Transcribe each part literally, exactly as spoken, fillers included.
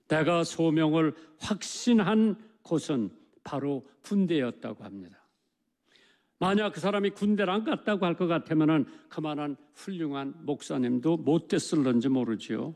내가 소명을 확신한 곳은 바로 군대였다고 합니다. 만약 그 사람이 군대를 안 갔다고 할 것 같으면 그만한 훌륭한 목사님도 못 됐을런지 모르지요.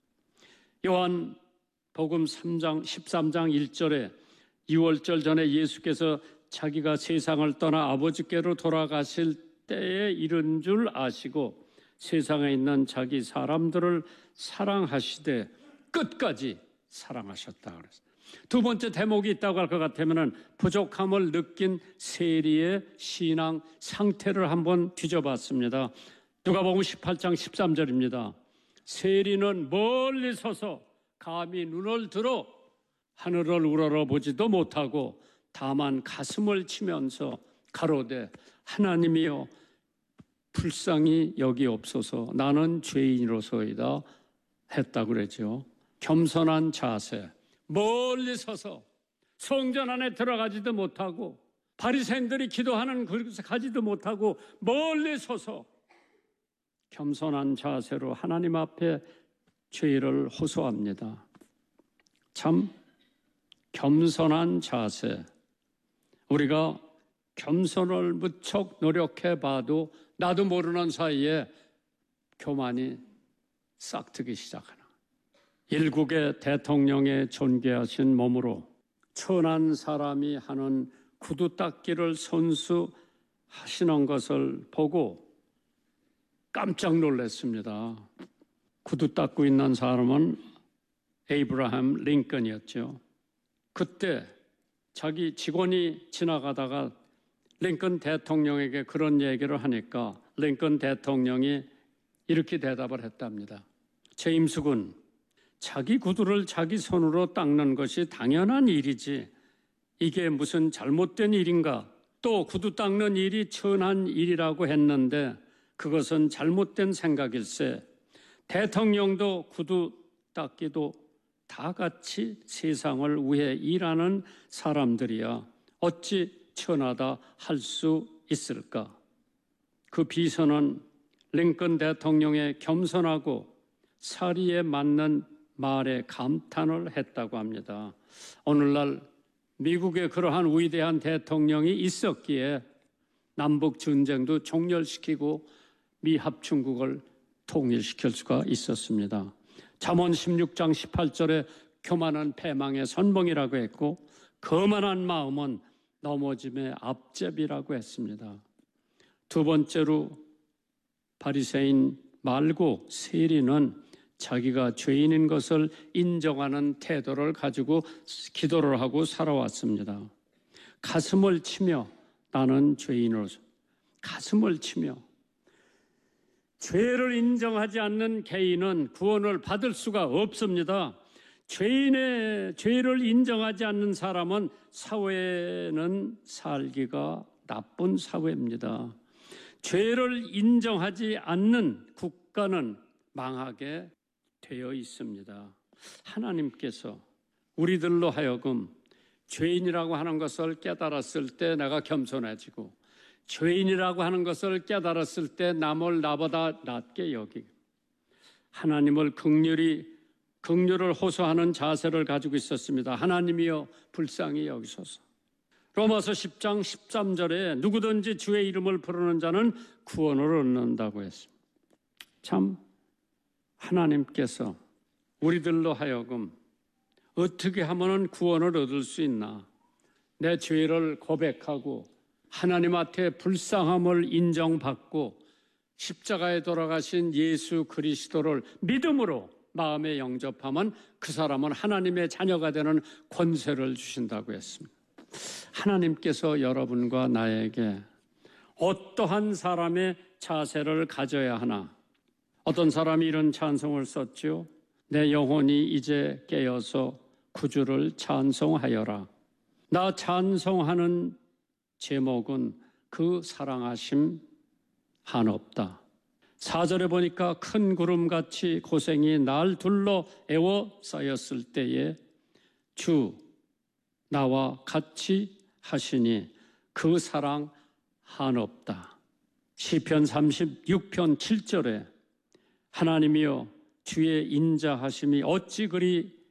요한 복음 삼 장 십삼 장 일 절에 유월절 전에 예수께서 자기가 세상을 떠나 아버지께로 돌아가실 때에 이른 줄 아시고 세상에 있는 자기 사람들을 사랑하시되 끝까지 사랑하셨다 그랬어요. 두 번째 대목이 있다고 할 것 같으면 부족함을 느낀 세리의 신앙 상태를 한번 뒤져봤습니다. 누가복음 십팔 장 십삼 절입니다. 세리는 멀리 서서 감히 눈을 들어 하늘을 우러러보지도 못하고 다만 가슴을 치면서 가로되 하나님이여 불쌍히 여기옵소서 나는 죄인으로소이다 했다고 그랬죠. 겸손한 자세, 멀리 서서 성전 안에 들어가지도 못하고 바리새인들이 기도하는 그곳에 가지도 못하고 멀리 서서 겸손한 자세로 하나님 앞에 죄를 호소합니다. 참 겸손한 자세. 우리가 겸손을 무척 노력해봐도 나도 모르는 사이에 교만이 싹트기 시작하나. 일국의 대통령의 존귀하신 몸으로 천한 사람이 하는 구두 닦기를 선수하시는 것을 보고 깜짝 놀랐습니다. 구두 닦고 있는 사람은 에이브라함 링컨이었죠. 그때 자기 직원이 지나가다가 링컨 대통령에게 그런 얘기를 하니까 링컨 대통령이 이렇게 대답을 했답니다. 제임스 군, 자기 구두를 자기 손으로 닦는 것이 당연한 일이지 이게 무슨 잘못된 일인가? 또 구두 닦는 일이 천한 일이라고 했는데 그것은 잘못된 생각일세. 대통령도 구두 닦기도 다 같이 세상을 위해 일하는 사람들이야 어찌 천하다 할 수 있을까? 그 비서는 링컨 대통령의 겸손하고 사리에 맞는 말에 감탄을 했다고 합니다. 오늘날 미국에 그러한 위대한 대통령이 있었기에 남북 전쟁도 종결시키고 미 합중국을 통일시킬 수가 있었습니다. 잠언 십육 장 십팔 절에 교만은 패망의 선봉이라고 했고 거만한 마음은 넘어짐의 앞제비라고 했습니다. 두 번째로 바리새인 말고 세리는 자기가 죄인인 것을 인정하는 태도를 가지고 기도를 하고 살아왔습니다. 가슴을 치며 나는 죄인으로서 가슴을 치며 죄를 인정하지 않는 개인은 구원을 받을 수가 없습니다. 죄인의 죄를 인정하지 않는 사람은 사회는 살기가 나쁜 사회입니다. 죄를 인정하지 않는 국가는 망하게 되어 있습니다. 하나님께서 우리들로 하여금 죄인이라고 하는 것을 깨달았을 때 내가 겸손해지고 죄인이라고 하는 것을 깨달았을 때 남을 나보다 낮게 여기고 하나님을 긍휼히 긍휼을 호소하는 자세를 가지고 있었습니다. 하나님이여 불쌍히 여기소서. 로마서 십 장 십삼 절에 누구든지 주의 이름을 부르는 자는 구원을 얻는다고 했습니다. 참 하나님께서 우리들로 하여금 어떻게 하면 구원을 얻을 수 있나? 내 죄를 고백하고 하나님 앞에 불쌍함을 인정받고 십자가에 돌아가신 예수 그리스도를 믿음으로 마음에 영접하면 그 사람은 하나님의 자녀가 되는 권세를 주신다고 했습니다. 하나님께서 여러분과 나에게 어떠한 사람의 자세를 가져야 하나? 어떤 사람이 이런 찬송을 썼죠. 내 영혼이 이제 깨어서 구주를 찬송하여라. 나 찬송하는 제목은 그 사랑하심 한없다. 사 절에 보니까 큰 구름같이 고생이 날 둘러 에워싸였을 때에 주 나와 같이 하시니 그 사랑 한없다. 시편 삼십육 편 칠 절에 하나님이여 주의 인자하심이 어찌 그리